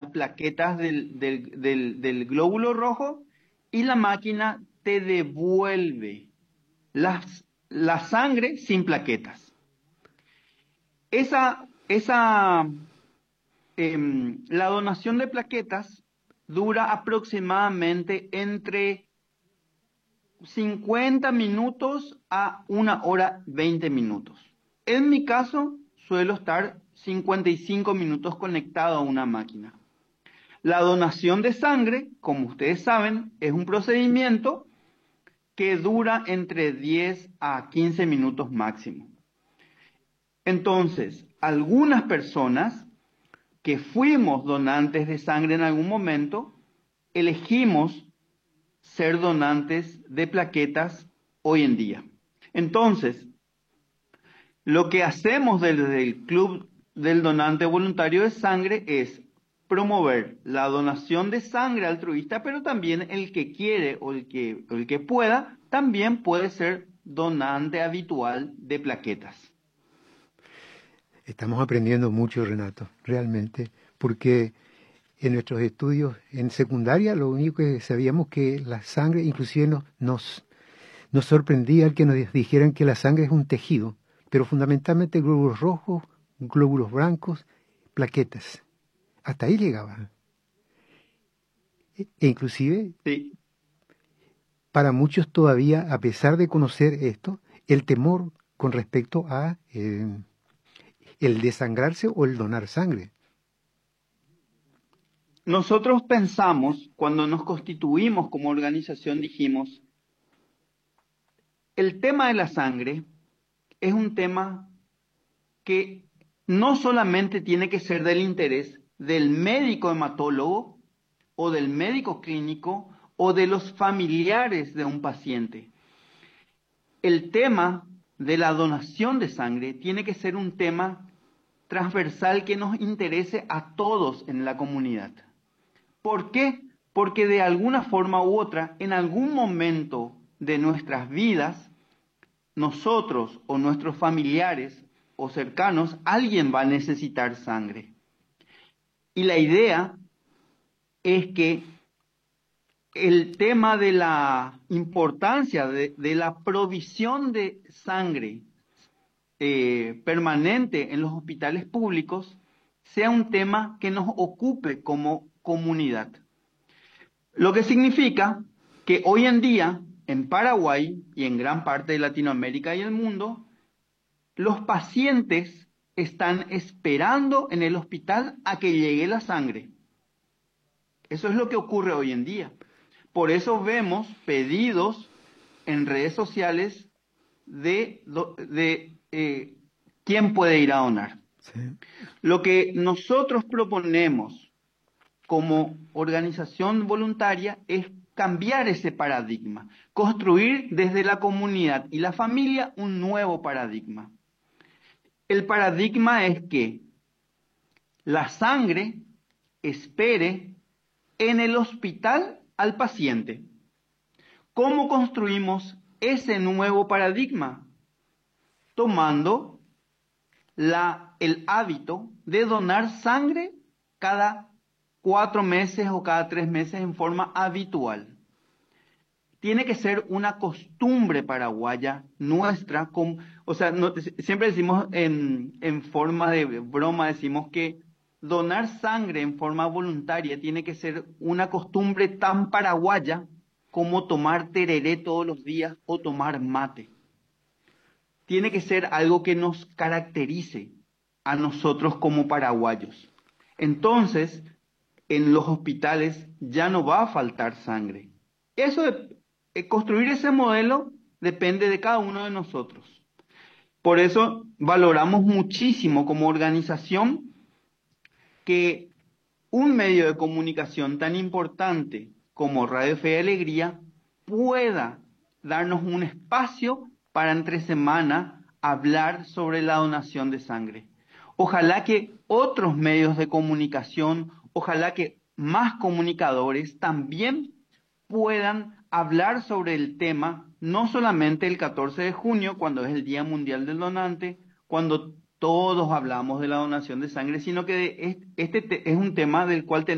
plaquetas del glóbulo rojo y la máquina te devuelve la sangre sin plaquetas. La donación de plaquetas dura aproximadamente entre 50 minutos a 1 hora 20 minutos. En mi caso, suelo estar 55 minutos conectado a una máquina. La donación de sangre, como ustedes saben, es un procedimiento que dura entre 10 a 15 minutos máximo. Entonces, algunas personas que fuimos donantes de sangre en algún momento, elegimos ser donantes de plaquetas hoy en día. Entonces, lo que hacemos desde el Club del Donante Voluntario de Sangre es promover la donación de sangre altruista, pero también el que quiere o el que pueda, también puede ser donante habitual de plaquetas. Estamos aprendiendo mucho, Renato, realmente, porque en nuestros estudios en secundaria lo único que sabíamos que la sangre, inclusive nos sorprendía que nos dijeran que la sangre es un tejido, pero fundamentalmente glóbulos rojos, glóbulos blancos, plaquetas. Hasta ahí llegaba. E inclusive, sí, para muchos todavía, a pesar de conocer esto, el temor con respecto a el desangrarse o el donar sangre. Nosotros pensamos, cuando nos constituimos como organización, dijimos, el tema de la sangre es un tema que no solamente tiene que ser del interés del médico hematólogo o del médico clínico o de los familiares de un paciente. El tema de la donación de sangre tiene que ser un tema transversal que nos interese a todos en la comunidad. ¿Por qué? Porque de alguna forma u otra, en algún momento de nuestras vidas, nosotros o nuestros familiares o cercanos, alguien va a necesitar sangre. Y la idea es que el tema de la importancia de la provisión de sangre permanente en los hospitales públicos sea un tema que nos ocupe como comunidad. Lo que significa que hoy en día, en Paraguay y en gran parte de Latinoamérica y el mundo, los pacientes están esperando en el hospital a que llegue la sangre. Eso es lo que ocurre hoy en día. Por eso vemos pedidos en redes sociales de quién puede ir a donar. Sí. Lo que nosotros proponemos como organización voluntaria es cambiar ese paradigma, construir desde la comunidad y la familia un nuevo paradigma. El paradigma es que la sangre espere en el hospital al paciente. ¿Cómo construimos ese nuevo paradigma? Tomando el hábito de donar sangre cada 4 meses o cada 3 meses en forma habitual. Tiene que ser una costumbre paraguaya nuestra. Siempre decimos en forma de broma, decimos que donar sangre en forma voluntaria tiene que ser una costumbre tan paraguaya como tomar tereré todos los días o tomar mate. Tiene que ser algo que nos caracterice a nosotros como paraguayos. Entonces, en los hospitales ya no va a faltar sangre. Construir ese modelo depende de cada uno de nosotros. Por eso valoramos muchísimo como organización que un medio de comunicación tan importante como Radio Fe y Alegría pueda darnos un espacio para entre semana hablar sobre la donación de sangre. Ojalá que otros medios de comunicación, ojalá que más comunicadores también puedan hablar sobre el tema, no solamente el 14 de junio, cuando es el Día Mundial del Donante, cuando todos hablamos de la donación de sangre, sino que este es un tema del cual tenemos